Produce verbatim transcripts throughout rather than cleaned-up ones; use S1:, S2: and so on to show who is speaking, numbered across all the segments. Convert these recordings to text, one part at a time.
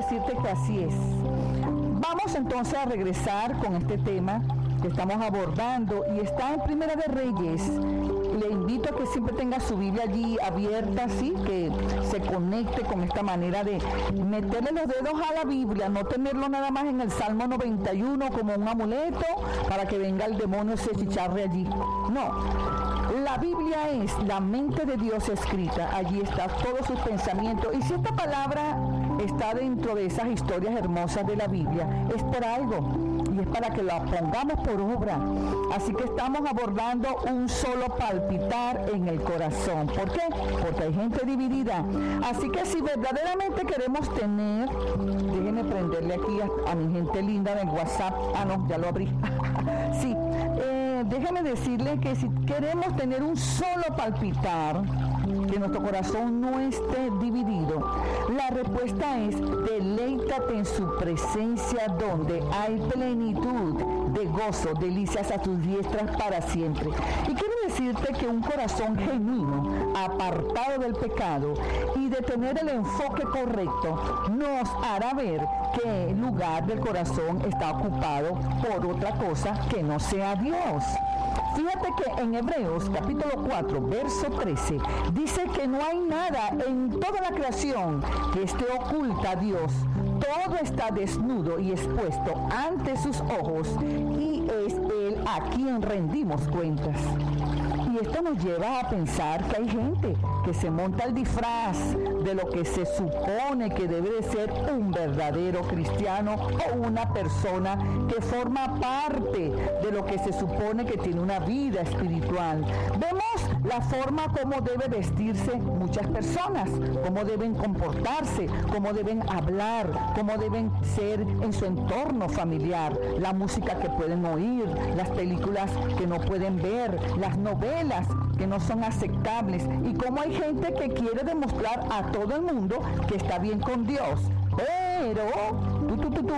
S1: decirte que así es. Vamos entonces a regresar con este tema que estamos abordando y está en Primera de Reyes. Le invito a que siempre tenga su Biblia allí abierta, así que se conecte con esta manera de meterle los dedos a la Biblia, no tenerlo nada más en el Salmo noventa y uno como un amuleto para que venga el demonio y se chicharre allí. No. La Biblia es la mente de Dios escrita, allí está todos sus pensamientos, y si esta palabra está dentro de esas historias hermosas de la Biblia, es por algo, y es para que la pongamos por obra. Así que estamos abordando un solo palpitar en el corazón. ¿Por qué? Porque hay gente dividida. Así que si verdaderamente queremos tener, déjenme prenderle aquí a, a mi gente linda del WhatsApp, ah no, ya lo abrí, sí, eh, déjame decirle que si queremos tener un solo palpitar, que nuestro corazón no esté dividido, la respuesta es: deleítate en su presencia donde hay plenitud de gozo, delicias a tus diestras para siempre. Y quiero decirte que un corazón genuino, apartado del pecado y de tener el enfoque correcto, nos hará ver que el lugar del corazón está ocupado por otra cosa que no sea Dios. Fíjate que en Hebreos capítulo cuatro, verso trece, dice que no hay nada en toda la creación que esté oculta a Dios. Todo está desnudo y expuesto ante sus ojos, y es Él a quien rendimos cuentas. Y esto nos lleva a pensar que hay gente que se monta el disfraz de lo que se supone que debe de ser un verdadero cristiano o una persona que forma parte de lo que se supone que tiene una vida espiritual. Vemos la forma como debe vestirse muchas personas, cómo deben comportarse, cómo deben hablar, cómo deben ser en su entorno familiar, la música que pueden oír, las películas que no pueden ver, las novelas que no son aceptables, y cómo hay gente que quiere demostrar a todo el mundo que está bien con Dios, pero tú, tú, tú, tú,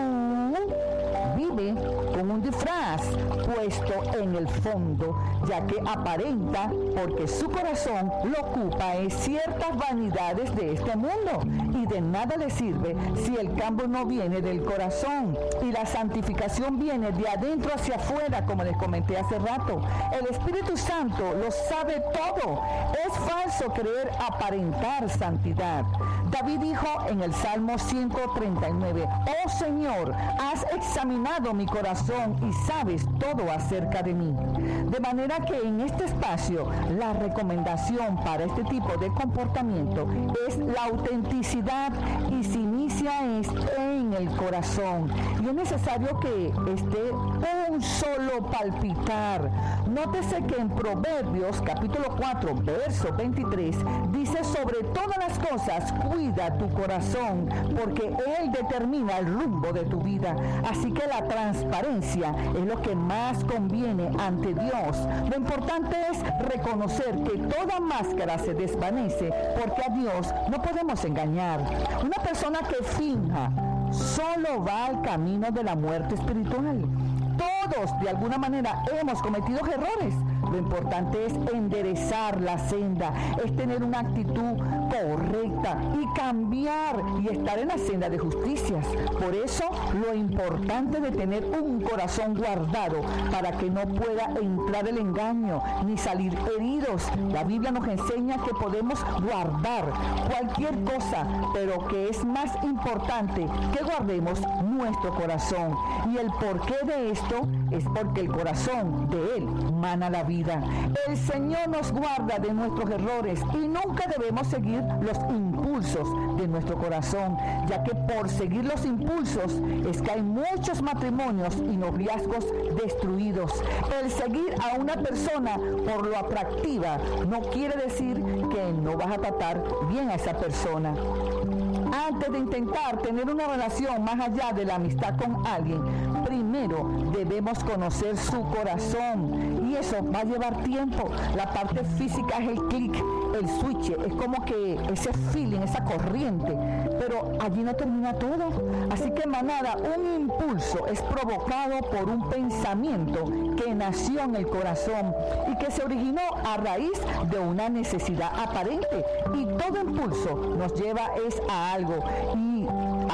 S1: vive con un disfraz puesto en el fondo, ya que aparenta, porque su corazón lo ocupa en ciertas vanidades de este mundo, y de nada le sirve si el cambio no viene del corazón y la santificación viene de adentro hacia afuera, como les comenté hace rato. El Espíritu Santo lo sabe todo. Es falso creer aparentar santidad. David dijo en el Salmo ciento treinta y nueve: oh Señor, has examinado mi corazón y sabes todo acerca de mí. De manera que en este espacio la recomendación para este tipo de comportamiento es la autenticidad, y se inicia es en el corazón, y es necesario que esté un solo palpitar. Nótese que en Proverbios capítulo cuatro, verso veintitrés dice: sobre todas las cosas cuida tu corazón, porque él determina el rumbo de tu vida. Así que la transparencia es lo que más conviene ante Dios. Lo importante es reconocer que toda máscara se desvanece, porque a Dios no podemos engañar. Una persona que finja solo va al camino de la muerte espiritual. Todos, de alguna manera, hemos cometido errores. Lo importante es enderezar la senda, es tener una actitud correcta y cambiar y estar en la senda de justicias. Por eso, lo importante de tener un corazón guardado para que no pueda entrar el engaño ni salir heridos. La Biblia nos enseña que podemos guardar cualquier cosa, pero que es más importante que guardemos nuestro corazón. Y el porqué de esto es porque el corazón de Él mana la vida. El Señor nos guarda de nuestros errores y nunca debemos seguir los impulsos de nuestro corazón, ya que por seguir los impulsos es que hay muchos matrimonios y noviazgos destruidos. El seguir a una persona por lo atractiva no quiere decir que no vas a tratar bien a esa persona. Antes de intentar tener una relación más allá de la amistad con alguien, primero debemos conocer su corazón, y eso va a llevar tiempo. La parte física es el clic, el switch, es como que ese feeling, esa corriente, pero allí no termina todo. Así que, manada, un impulso es provocado por un pensamiento que nació en el corazón y que se originó a raíz de una necesidad aparente, y todo impulso nos lleva es a algo, y